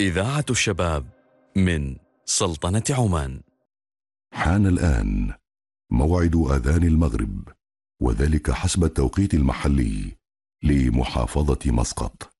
إذاعة الشباب من سلطنة عمان. حان الآن موعد آذان المغرب، وذلك حسب التوقيت المحلي لمحافظة مسقط.